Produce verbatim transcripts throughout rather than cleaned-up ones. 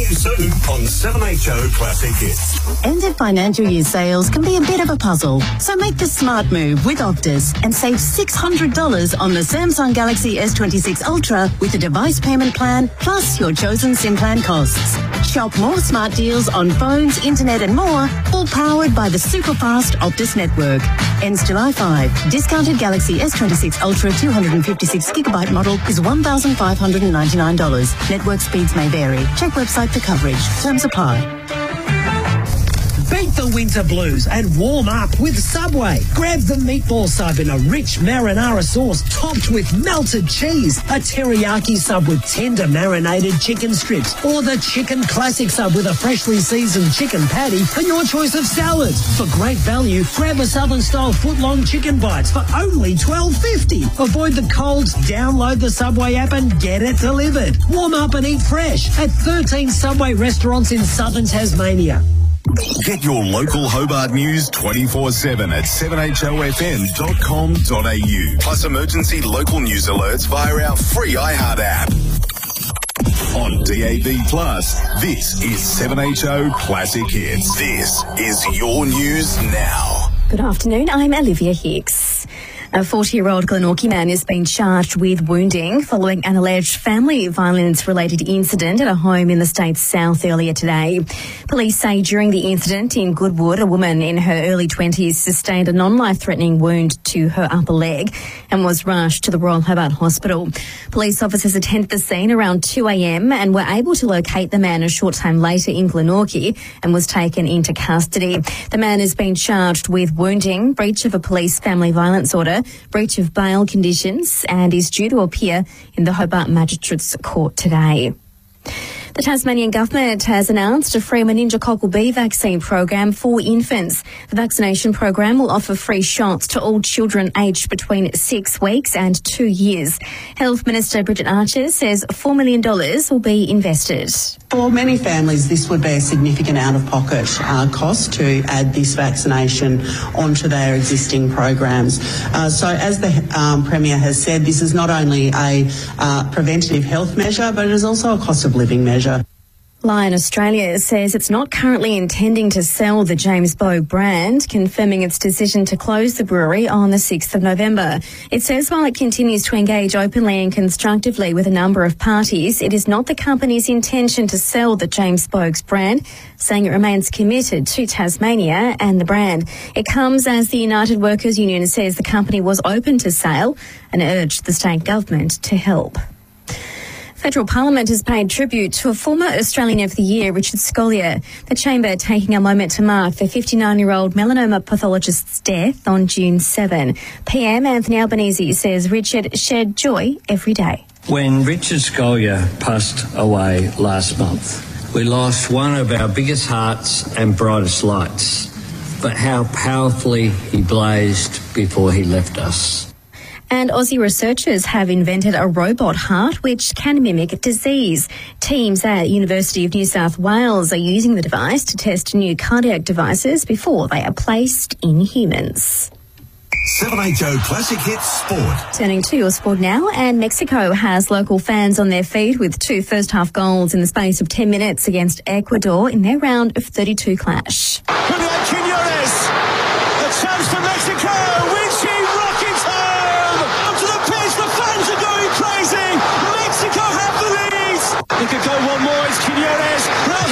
you soon on seven H O Classic Hits. End of financial year sales can be a bit of a puzzle, so make the smart move with Optus and save six hundred dollars on the Samsung Galaxy S twenty-six Ultra with a device payment plan plus your chosen SIM plan costs. Shop more smart deals on phones, internet and more, all powered by the super fast Optus network. Ends July fifth. Discounted Galaxy S twenty-six Ultra two hundred fifty-six gigabyte model is one thousand five hundred ninety-nine dollars. Network speeds may vary. Check website for coverage. Terms apply. Beat the winter blues and warm up with Subway. Grab the meatball sub in a rich marinara sauce topped with melted cheese, a teriyaki sub with tender marinated chicken strips, or the chicken classic sub with a freshly seasoned chicken patty and your choice of salads. For great value, grab a Southern-style foot-long chicken bites for only twelve fifty. Avoid the colds, download the Subway app and get it delivered. Warm up and eat fresh at thirteen Subway restaurants in southern Tasmania. Get your local Hobart news twenty-four seven at seven H O F M dot com dot a u. Plus emergency local news alerts via our free iHeart app. On D A B Plus, this is seven H O Classic Hits. This is your news now. Good afternoon, I'm Olivia Hicks. A forty-year-old Glenorchy man has been charged with wounding following an alleged family violence-related incident at a home in the state's south earlier today. Police say during the incident in Goodwood, a woman in her early twenties sustained a non-life-threatening wound to her upper leg and was rushed to the Royal Hobart Hospital. Police officers attended the scene around two a m and were able to locate the man a short time later in Glenorchy and was taken into custody. The man has been charged with wounding, breach of a police family violence order, breach of bail conditions, and is due to appear in the Hobart Magistrates Court today. The Tasmanian Government has announced a free meningococcal B vaccine program for infants. The vaccination program will offer free shots to all children aged between six weeks and two years. Health Minister Bridget Archer says four million dollars will be invested. For many families, this would be a significant out-of-pocket uh, cost to add this vaccination onto their existing programs. Uh, so as the um, Premier has said, this is not only a uh, preventative health measure, but it is also a cost of living measure. Lion Australia says it's not currently intending to sell the James Bogue brand, confirming its decision to close the brewery on the sixth of November. It says while it continues to engage openly and constructively with a number of parties, it is not the company's intention to sell the James Bogue's brand, saying it remains committed to Tasmania and the brand. It comes as the United Workers Union says the company was open to sale and urged the state government to help. Federal Parliament has paid tribute to a former Australian of the Year, Richard Scolyer. The Chamber taking a moment to mark the fifty-nine-year-old melanoma pathologist's death on June seventh. P M Anthony Albanese says Richard shared joy every day. When Richard Scolyer passed away last month, we lost one of our biggest hearts and brightest lights, but how powerfully he blazed before he left us. And Aussie researchers have invented a robot heart which can mimic disease. Teams at University of New South Wales are using the device to test new cardiac devices before they are placed in humans. seven H O Classic Hits Sport. Turning to your sport now, and Mexico has local fans on their feet with two first-half goals in the space of ten minutes against Ecuador in their round of thirty-two clash. Julian Quiñones, a chance for Mexico, Winchie rockets home, up to the pitch, the fans are going crazy, Mexico have the lead, they could go one more, it's Quiñones, Raul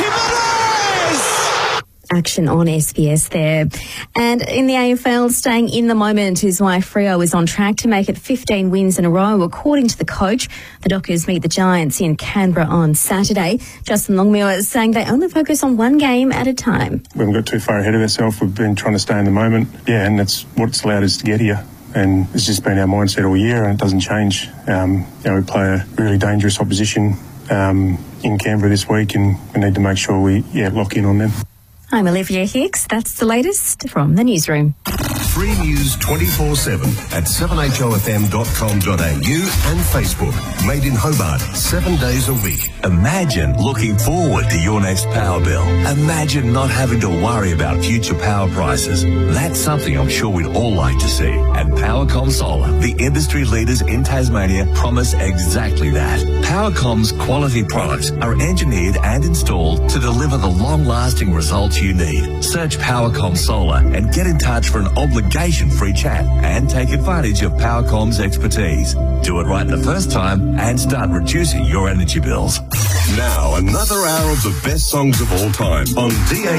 Jimenez! Action on S B S there. And in the A F L, staying in the moment is why Freo is on track to make it fifteen wins in a row, according to the coach. The Dockers meet the Giants in Canberra on Saturday. Justin Longmuir is saying they only focus on one game at a time. We haven't got too far ahead of ourselves. We've been trying to stay in the moment. Yeah, and that's what's allowed us to get here. And it's just been our mindset all year, and it doesn't change. Um, you know, we play a really dangerous opposition um, in Canberra this week, and we need to make sure we yeah lock in on them. I'm Olivia Hicks. That's the latest from the newsroom. Free news twenty-four seven at seven h o f m dot com dot a u and Facebook. Made in Hobart, seven days a week. Imagine looking forward to your next power bill. Imagine not having to worry about future power prices. That's something I'm sure we'd all like to see. And Powercom Solar, the industry leaders in Tasmania, promise exactly that. Powercom's quality products are engineered and installed to deliver the long-lasting results you need. Search Powercom Solar and get in touch for an obligation-free chat and take advantage of Powercom's expertise. Do it right the first time and start reducing your energy bills. Now, another hour of the best songs of all time on D A